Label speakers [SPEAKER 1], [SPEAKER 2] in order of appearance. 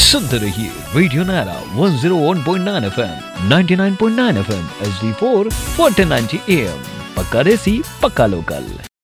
[SPEAKER 1] सुनते रहिए radio Naira 101.9 FM 99.9 FM HD4 1490 AM। पक्का देसी पक्का लोकल।